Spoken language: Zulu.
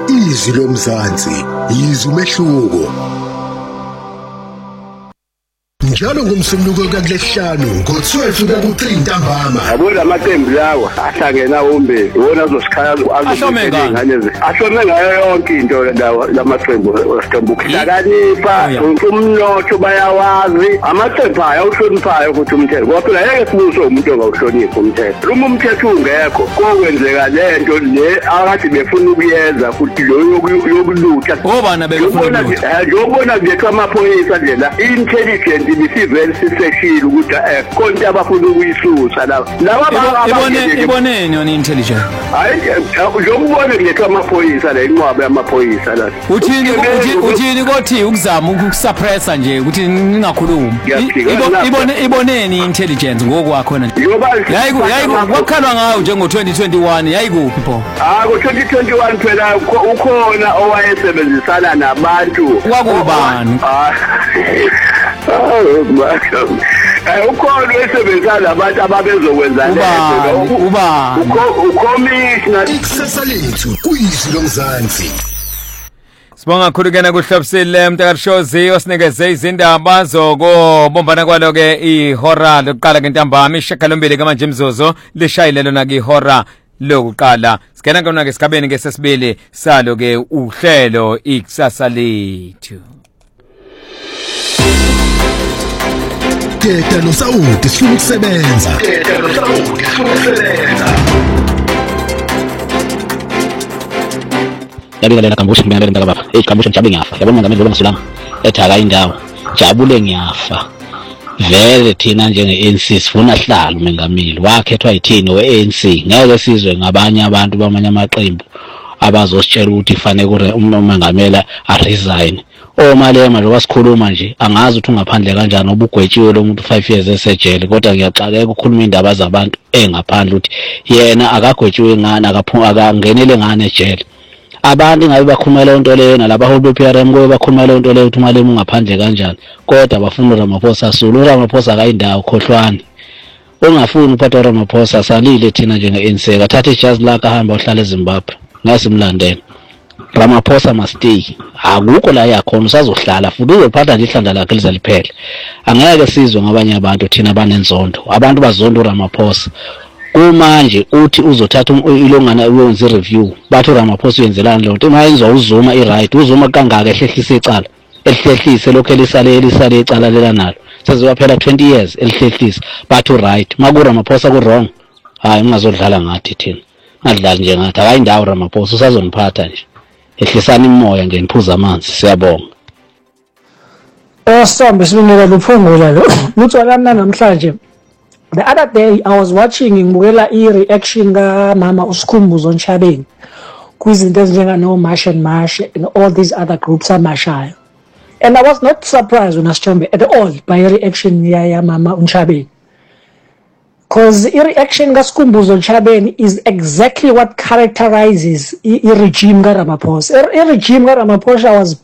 Izwi lomzansi, yizwi umehluko. Njalo ngomsombuluko kaLesihlanu ngo-12 ku-3 ntambama. Yabona amaqembu lawa ahlangena umbe wona azosikhaya ahlome ngayo yonke into lamaqembu wesiqembu hlakanipha umnotho bayawazi amaqembu ayawuhloniphayo ukuthi umthetho kodwa yeke sibuso umuntu ongawuhloniphi umthetho uma umthetho ungekho kokwenzeka lento le akade befuna ukuyenza futhi lo yokulutha obana bekufuna ukubona nje amaphoyisa nje la intelligent ibisivele siseshile ukuthi konke abafuna ukuyisusa laba iboneni yona intelligence hayi ngiyokubona nje amaphoyisa la inqwabe amaphoyisa la uthini kothi ukuzama ukusuppressa nje ukuthi ningakhulumi iboneni intelligence ngokwakhona wakhalwa ngayo njengo 2021 yayikuphi pho ku 2021 phela ukhona owayesebenzisana nabantu kwakubani ukhona esebenzana abantu ababezokwenza lento ucommissioner Ikusasa lethu kuyizwi lomzansi. Sibonga khulukena kuhlobisile mntakashozi osinikeze izindaba zokubombana kwalo ke ihora lokuqala ngentambama ishakalombili kamanje imzuzu lishayile lona ke ihora lokuqala sikena kona ke sigabeni ke sesibili salo ke uhlelo ikusasa lethu. Teta noSawudi sifuna ukusebenza. Yabikalela kambusha ngibiyana baba kambusha ngijabe ngiyafa yabona ngameli lo ngasulanga ethaka indawo jabule ngiyafa vele thina njenge-ANC sifuna hlalo umengameli wakhethwa yithini we-ANC ngeke sizwe ngabanye abantu bamanye amaqembu abazositshela ukuthi ifanele umengameli aresign omalema nje wasikhuluma nje angazi ukuthi ungaphandle kanjani obugwetshiwe lo muntu 5 years esejele kodwa ngiyaxakeka ukukhuluma indaba zabantu engaphandle ukuthi yena akagwetshiwe ngani akangenele ngani ejele abantu ngabe bakhulumela into leyo nalabaholi bePRM ngoba bakhulumela into leyo ukuthi umalema ungaphandle kanjani kodwa bafuna uRamaphosa asulu uRamaphosa akayindawo khohlwane ungafuni uphatha uRamaphosa salile thina njenge-ANC kathatha ijazi lakhe ahamba uhlala eZimbabwe ngasimlandela Ramaphosa must stay akukho la yakhona usazohlala futhi uzophatha nje ihlanda lakhe lizaliphela angeke sizwe ngabanye abantu thina banenzondo abantu bazonda uRamaphosa kumanje uthi uzothatha ilongana uyenze review bathi uRamaphosa uyenzelana lo nto mayenzwa uzuma iright uzuma kangaka ehlehlisa icala elihlehlise lokho elisale icala lela nalo seziwaphela 20 years elihlehlisa bathi right makuRamaphosa ku wrong hayi ngazodlala ngathi thina ngadlala nje ngathi akayindawo uRamaphosa usazoniphatha nje ehlisana imoya ngeniphuza amanzi siyabonga Sombe sibinika luphungula lo lutho lami namhlanje. The other day I was watching ngibukela i-reaction kaMama uSikhumbuzo Ntshabeni kwizinto ezinjenga no Marsh and Marsh and all these other groups amashayo, and I was not surprised when Asithombe at all by reaction ya Mama Ntshabeni, because i-reaction kaSikhumbuzo Ntshabeni is exactly what characterizes i-regime kaRamaphosa. I-regime kaRamaphosa was